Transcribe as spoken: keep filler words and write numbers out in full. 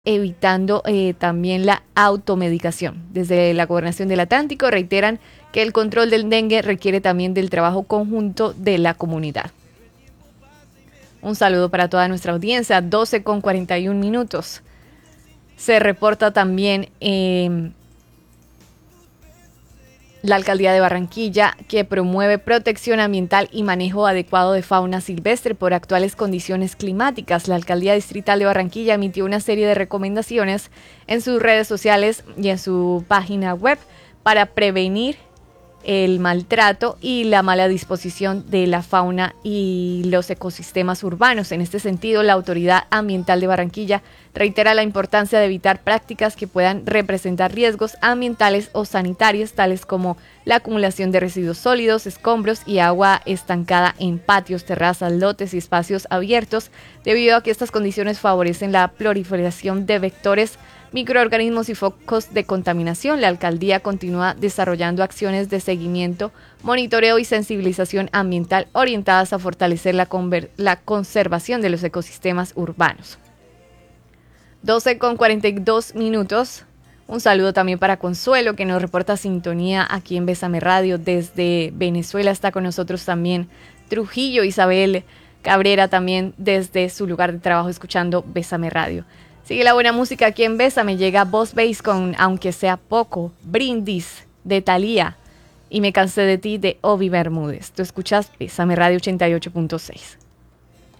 evitando eh, también la automedicación. Desde la Gobernación del Atlántico reiteran que el control del dengue requiere también del trabajo conjunto de la comunidad. Un saludo para toda nuestra audiencia, doce con cuarenta y un minutos. Se reporta también eh, la Alcaldía de Barranquilla que promueve protección ambiental y manejo adecuado de fauna silvestre por actuales condiciones climáticas. La Alcaldía Distrital de Barranquilla emitió una serie de recomendaciones en sus redes sociales y en su página web para prevenir el maltrato y la mala disposición de la fauna y los ecosistemas urbanos. En este sentido, la Autoridad Ambiental de Barranquilla reitera la importancia de evitar prácticas que puedan representar riesgos ambientales o sanitarios, tales como la acumulación de residuos sólidos, escombros y agua estancada en patios, terrazas, lotes y espacios abiertos, debido a que estas condiciones favorecen la proliferación de vectores, microorganismos y focos de contaminación. La alcaldía continúa desarrollando acciones de seguimiento, monitoreo y sensibilización ambiental orientadas a fortalecer la, conver- la conservación de los ecosistemas urbanos. doce con cuarenta y dos minutos. Un saludo también para Consuelo, que nos reporta sintonía aquí en Bésame Radio. Desde Venezuela está con nosotros también Trujillo, Isabel Cabrera también desde su lugar de trabajo escuchando Bésame Radio. Sigue la buena música aquí en Bésame, llega Boss Bass con Aunque Sea Poco, Brindis de Thalía y Me Cansé de Ti de Obi Bermúdez. Tú escuchas Bésame Radio ochenta y ocho punto seis.